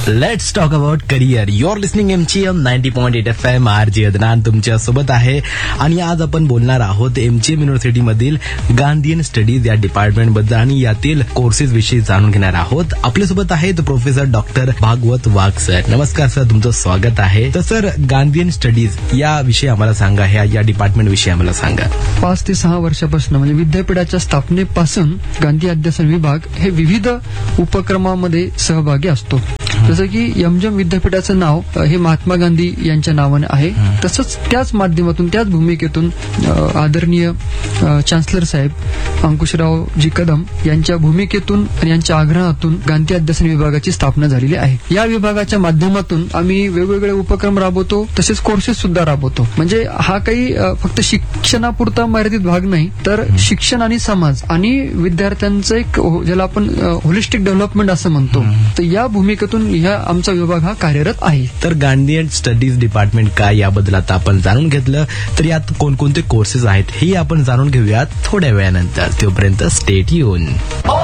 Let's talk about career. Your listening MGM 90.8 FM. RJ Adnan तुमच्या सोबत आहे आणि आज आपण बोलणार आहोत MGM युनिव्हर्सिटीमधील गांधीयन स्टडीज या डिपार्टमेंट बद्दल आणि यातील कोर्सेस विषयी जाणून घेणार आहोत. आपल्यासोबत आहेत प्रोफेसर डॉक्टर भागवत वाघ सर. नमस्कार सर, तुमचं स्वागत आहे. तर सर, गांधीयन स्टडीज या विषयी आम्हाला सांगा, या डिपार्टमेंट विषयी आम्हाला सांगा. 5 ते 6 वर्षापासून म्हणजे विद्यापीठाच्या स्थापनेपासून गांधी अध्यासन विभाग हे विविध उपक्रमामध्ये सहभागी असतो. जसं की MGM विद्यापीठाचं नाव हे महात्मा गांधी यांच्या नावाने आहे. तसंच त्याच माध्यमातून, त्याच भूमिकेतून आदरणीय चान्सलर साहेब अंकुशरावजी कदम यांच्या भूमिकेतून आणि यांच्या आग्रहातून गांधी अध्यासन विभागाची स्थापना झालेली आहे. या विभागाच्या माध्यमातून आम्ही वेगवेगळे उपक्रम राबवतो, तसेच कोर्सेस सुद्धा राबवतो. म्हणजे हा काही फक्त शिक्षणापुरता मर्यादित भाग नाही, तर शिक्षण आणि समाज आणि विद्यार्थ्यांचं एक ज्याला आपण होलिस्टिक डेव्हलपमेंट असं म्हणतो, तर या भूमिकेतून आमचा विभाग हा कार्यरत आहे. तर गांधीयन स्टडीज डिपार्टमेंट काय याबद्दल आता आपण जाणून घेतलं, तर यात कोणकोणते कोर्सेस आहेत हे आपण जाणून घेऊयात थोड्या वेळानंतर. तोपर्यंत स्टे ट्यून.